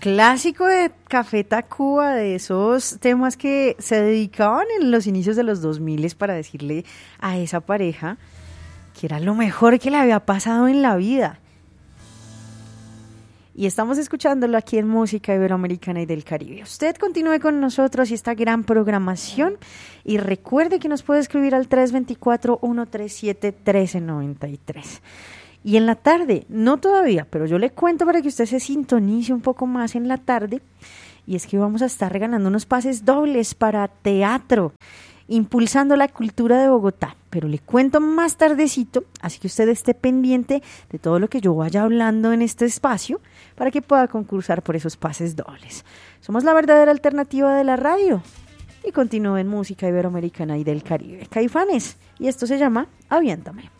clásico de Café Tacuba, de esos temas que se dedicaban en los inicios de los 2000 para decirle a esa pareja que era lo mejor que le había pasado en la vida. Y estamos escuchándolo aquí en Música Iberoamericana y del Caribe. Usted continúe con nosotros y esta gran programación. Y recuerde que nos puede escribir al 324-137-1393. Y en la tarde, no todavía, pero yo le cuento para que usted se sintonice un poco más en la tarde. Y es que vamos a estar regalando unos pases dobles para teatro, impulsando la cultura de Bogotá. Pero le cuento más tardecito, así que usted esté pendiente de todo lo que yo vaya hablando en este espacio para que pueda concursar por esos pases dobles. Somos la verdadera alternativa de la radio. Y continúe en Música Iberoamericana y del Caribe. Caifanes, y esto se llama Aviéntame.